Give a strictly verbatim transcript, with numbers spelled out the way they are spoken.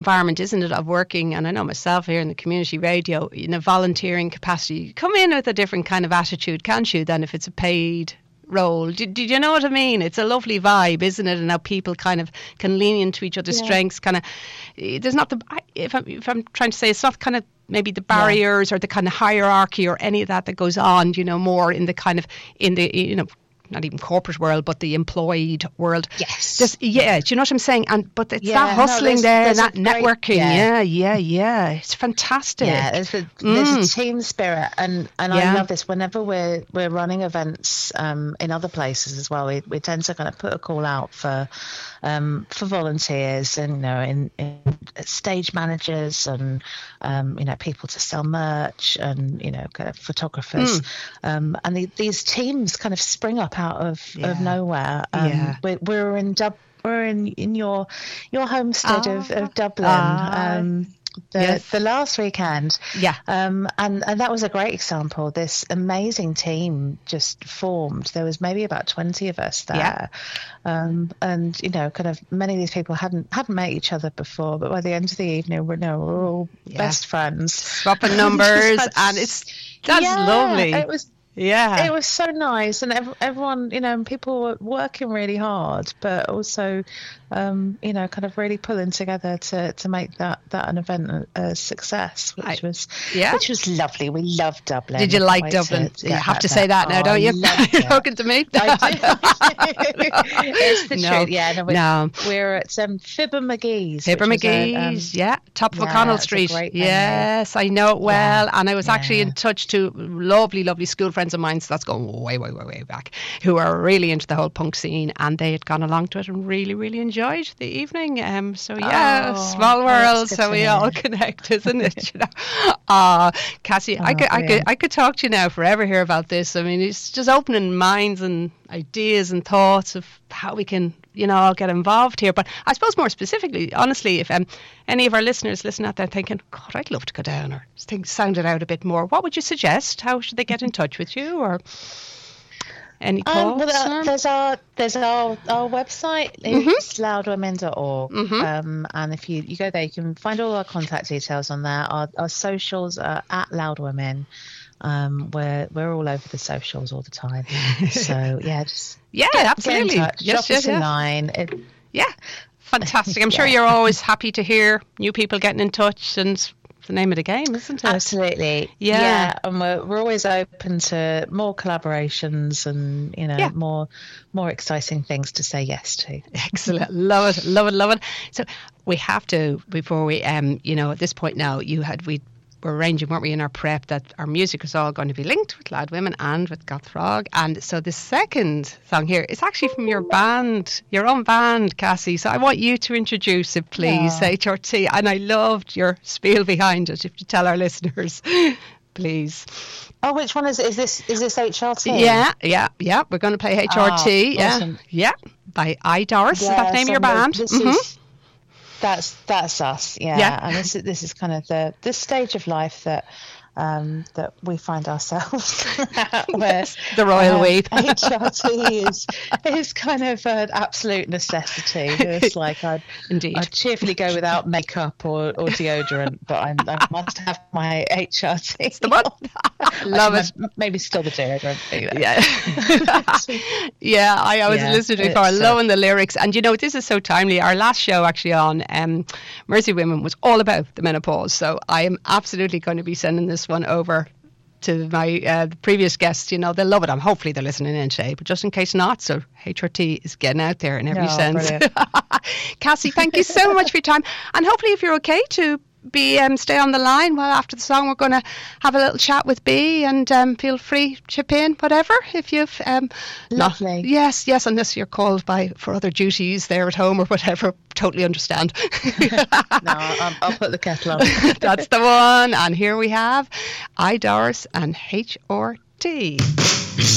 environment, isn't it, of working, and I know myself here in the community radio, in a volunteering capacity, you come in with a different kind of attitude, can't you, than if it's a paid role. Did, did you know what I mean? It's a lovely vibe, isn't it? And how people kind of can lean into each other's yeah. strengths. Kind of, there's not the, if I'm, if I'm trying to say, it's not kind of maybe the barriers yeah. or the kind of hierarchy or any of that that goes on, you know, more in the kind of, in the, you know, not even corporate world, but the employed world. Yes. There's, yeah, do you know what I'm saying? And but it's yeah, that hustling no, there's, there, there's that great, networking. Yeah. yeah, yeah, yeah. It's fantastic. Yeah, there's a, there's mm. a team spirit, and, and yeah. I love this. Whenever we're we're running events um, in other places as well, we we tend to kind of put a call out for um, for volunteers, and you know, in, in stage managers, and um, you know, people to sell merch, and you know, kind of photographers, mm. um, and the, these teams kind of spring up out of, yeah. of nowhere. Um, yeah. we're, we're in Dub, we're in in your your homestead ah. of, of Dublin. Ah. Um, The, yes. the last weekend, yeah, um, and and that was a great example. This amazing team just formed. There was maybe about twenty of us there, yeah. um, and you know, kind of many of these people hadn't hadn't met each other before, but by the end of the evening, we're no, we're all yeah. best friends, swapping numbers, and it's that's yeah, lovely. It was. Yeah, it was so nice, and ev- everyone, you know, people were working really hard, but also, um, you know, kind of really pulling together to, to make that, that an event a, a success, which I, was yeah. which was lovely. We loved Dublin. Did you like Dublin? To, you have to say that now, oh, don't you? You're talking to me. I do. It's the no, truth. Yeah, no, we're, no. we're at um, Fibber McGee's. Fibber McGee's, um, yeah, top of yeah, O'Connell Street. Yes, I know it well, yeah. and I was yeah. actually in touch to lovely, lovely school friends of mine, so that's going way, way, way, way back, who are really into the whole punk scene, and they had gone along to it and really, really enjoyed the evening. Um, so yeah, oh, small world, oh, so we all connect, isn't it? You know, ah, uh, Cassie, oh, I could, I could, I could talk to you now forever here about this. I mean, it's just opening minds and ideas and thoughts of how we can, you know, all get involved here. But I suppose more specifically, honestly, if um, any of our listeners listen out there thinking, God, I'd love to go down, or think, sound it out a bit more, what would you suggest? How should they get in touch with you, or any thoughts? Um, well, there's our there's our, our website. It's mm-hmm. loud women dot org, mm-hmm. um, and if you, you go there, you can find all our contact details on there. Our, our socials are at Loud Women. Um, we're we're all over the socials all the time. So yeah, just yeah, get, absolutely. Get in touch, yes, drop yes, us a yes. line. It, yeah, fantastic. I'm yeah. sure you're always happy to hear new people getting in touch, and it's the name of the game, isn't it? Absolutely. Yeah. Yeah, and we're we're always open to more collaborations and, you know, yeah. more more exciting things to say yes to. Excellent. Love it. Love it. Love it. So we have to, before we um you know, at this point now, you had we were arranging, weren't we, in our prep, that our music was all going to be linked with Loud Women and with Goth Frog. And so the second song here is actually from your band, your own band, Cassie. So I want you to introduce it, please, yeah. H R T. And I loved your spiel behind it, if you tell our listeners, please. Oh, which one is it? Is this, is this H R T? Yeah, yeah, yeah. We're going to play H R T. Oh, yeah, awesome. yeah. By I, Doris. Yeah, is that the name so of your band? This mm-hmm. is, That's that's us, yeah. yeah. And this is this is kind of the this stage of life that um, that we find ourselves at, where the royal um, weep. H R T is is kind of an absolute necessity. It's like I'd indeed I'd cheerfully go without makeup or, or deodorant, but I, I must have my H R T. It's the one. Love it. Maybe still the deodorant. You know. Yeah, yeah. I, I was yeah, listening to it before, uh, loving the lyrics, and you know this is so timely. Our last show actually on um, Mercy Women was all about the menopause, so I am absolutely going to be sending this one over to my uh, the previous guests. You know, they'll love it. I'm hopefully they're listening in today, but just in case not, so H R T is getting out there in every no, sense. Cassie, thank you so much for your time, and hopefully if you're okay to be um, stay on the line while after the song we're going to have a little chat with B, and um, feel free to chip in whatever if you've um, lovely not, yes yes unless you're called by for other duties there at home or whatever, totally understand. No, I'll, I'll put the kettle on. That's the one. And here we have I, Doris and H R T.